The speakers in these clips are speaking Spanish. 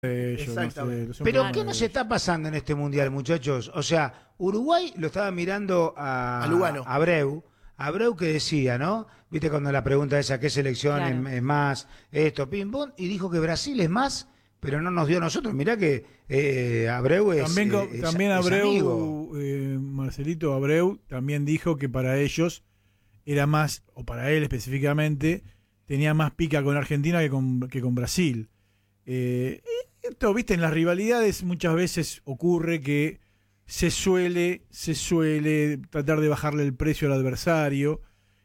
Exactamente. Pero ¿qué nos está pasando en este mundial, muchachos? O sea, Uruguay lo estaba mirando a Lugano. Abreu que decía, ¿no? Viste cuando la pregunta esa, ¿qué selección Claro. es más? Esto, pim, pum, y dijo que Brasil es más, pero no nos dio a nosotros. Mirá que Abreu es También es Abreu, amigo. Marcelito Abreu, también dijo que para ellos era más, o para él específicamente, tenía más pica con Argentina que con Brasil. Esto, viste, en las rivalidades muchas veces ocurre que se suele tratar de bajarle el precio al adversario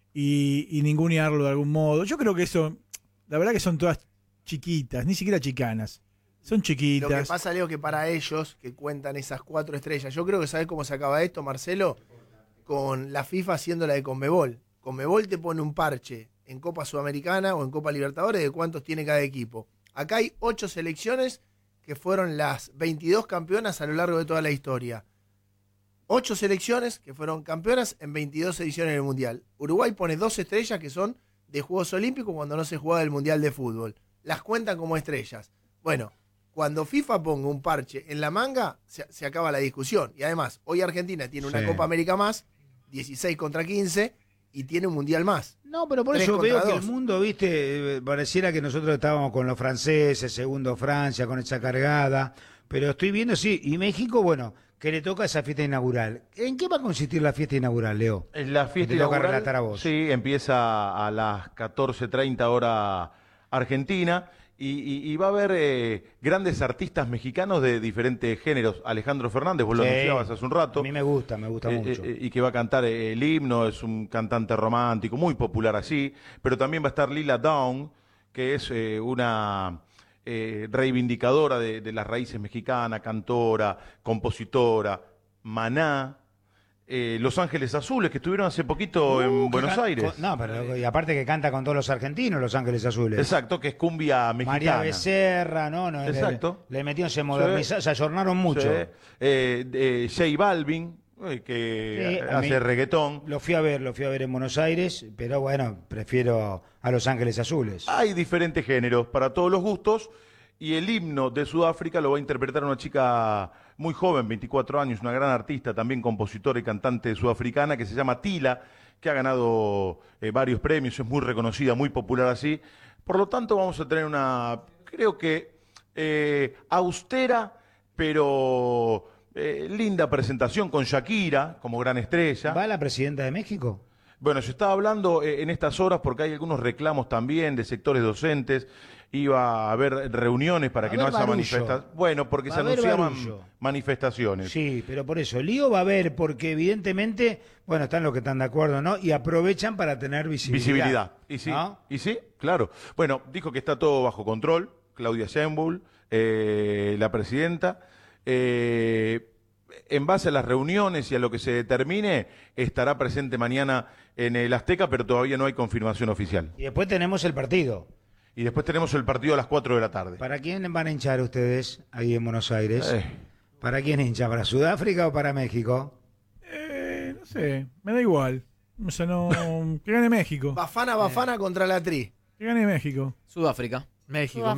y ningunearlo de algún modo. Yo creo que eso, la verdad que son todas chiquitas, ni siquiera chicanas. Son chiquitas. Lo que pasa, Leo, que para ellos, que cuentan esas 4 estrellas, yo creo que ¿sabés cómo se acaba esto, Marcelo? Con la FIFA haciendo la de Conmebol. Conmebol te pone un parche en Copa Sudamericana o en Copa Libertadores de cuántos tiene cada equipo. Acá hay 8 selecciones que fueron las 22 campeonas a lo largo de toda la historia. 8 selecciones que fueron campeonas en 22 ediciones del Mundial. Uruguay pone 2 estrellas que son de Juegos Olímpicos cuando no se juega el Mundial de Fútbol. Las cuentan como estrellas. Bueno, cuando FIFA ponga un parche en la manga, se acaba la discusión. Y además, hoy Argentina tiene una Copa América más, 16 contra 15, y tiene un Mundial más. No, pero por 3 eso contra veo que 2. el mundo, viste, pareciera que nosotros estábamos con los franceses, segundo Francia, con esa cargada, pero estoy viendo, sí, y México, bueno, que le toca esa fiesta inaugural. ¿En qué va a consistir la fiesta inaugural, Leo? La fiesta Te toca inaugural, relatar a vos. sí, empieza a las 14:30 hora Argentina y va a haber grandes artistas mexicanos de diferentes géneros. Alejandro Fernández, vos lo anunciabas hace un rato. A mí me gusta mucho. Y que va a cantar el himno, es un cantante romántico, muy popular así, pero también va a estar Lila Downs, que es una reivindicadora de las raíces mexicanas, cantora, compositora, Maná, Los Ángeles Azules, que estuvieron hace poquito en Buenos Aires. No, pero y aparte que canta con todos los argentinos, Los Ángeles Azules. Exacto, que es cumbia mexicana. María Becerra, no, Exacto. Le metieron, se modernizaron, se ayornaron mucho. Sí. J Balvin, que hace reggaetón. Lo fui a ver en Buenos Aires, pero bueno, prefiero a Los Ángeles Azules. Hay diferentes géneros para todos los gustos y el himno de Sudáfrica lo va a interpretar una chica muy joven, 24 años, una gran artista, también compositora y cantante sudafricana que se llama Tila, que ha ganado varios premios, es muy reconocida, muy popular así. Por lo tanto vamos a tener una, creo que austera, pero linda presentación con Shakira como gran estrella. ¿Va la presidenta de México? Bueno, se estaba hablando en estas horas porque hay algunos reclamos también de sectores docentes. Iba a haber reuniones para que no haya manifestaciones. Bueno, porque se anunciaban manifestaciones. Sí, pero por eso, lío va a haber, porque evidentemente, bueno, están los que están de acuerdo, ¿no? Y aprovechan para tener visibilidad. Y sí, ¿no? y sí, claro. Bueno, dijo que está todo bajo control, Claudia Sheinbaum, la presidenta. En base a las reuniones y a lo que se determine, estará presente mañana en el Azteca, pero todavía no hay confirmación oficial. Y después tenemos el partido. Y después tenemos el partido a las 4 de la tarde. ¿Para quién van a hinchar ustedes ahí en Buenos Aires? ¿Para quién hinchan? ¿Para Sudáfrica o para México? No sé, me da igual. O sea, no. Que gane México. Bafana contra la Tri. Que gane México. Sudáfrica. México.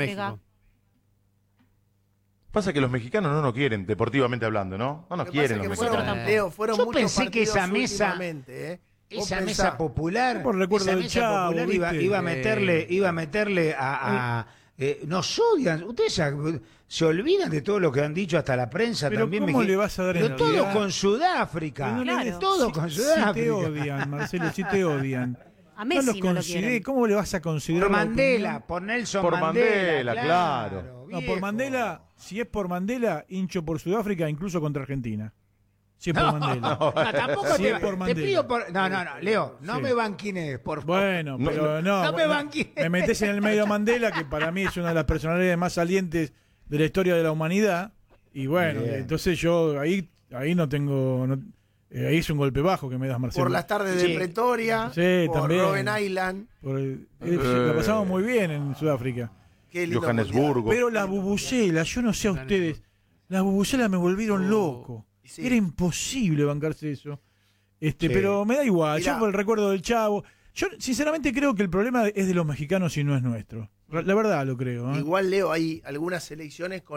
Pasa que los mexicanos no nos quieren, deportivamente hablando, ¿no? No nos quieren los mexicanos. Leo, fueron Yo muchos pensé que esa partidos mesa, últimamente, esa mesa popular, Por recuerdo esa del mesa Chavo, popular ¿viste? iba a meterle a nos odian, ustedes se olvidan de todo lo que han dicho hasta la prensa. Pero también ¿cómo le vas a dar pero todo entidad? con Sudáfrica, No Claro. todo con Sudáfrica. Si te odian, Marcelo, si te odian. A No Messi los no lo consideré. quieren. ¿Cómo le vas a considerar Por la Mandela, opinión? por Nelson Por Mandela, Mandela, claro. No, por viejo. Mandela, si es por Mandela, hincho por Sudáfrica, incluso contra Argentina. Si es por Mandela. No, tampoco Si te, es por te Mandela. pido por... No, Leo, no Sí. me banquines, por favor. Bueno, pero no. No me banquines. Me metés en el medio a Mandela, que para mí es una de las personalidades más salientes de la historia de la humanidad. Y bueno, Bien. entonces yo ahí no tengo... ahí es un golpe bajo que me das, Marcelo. Por las tardes Sí. de Pretoria, Sí, por también. Robben Island. La pasamos muy bien en Sudáfrica. Qué lindo Johannesburgo. Pero las bubucelas, yo no sé a ustedes, las bubucelas me volvieron loco. Sí. Era imposible bancarse eso. Sí. Pero me da igual, Mirá. yo por el recuerdo del Chavo. Yo sinceramente creo que el problema es de los mexicanos y no es nuestro. La verdad lo creo. Igual, Leo, hay algunas selecciones con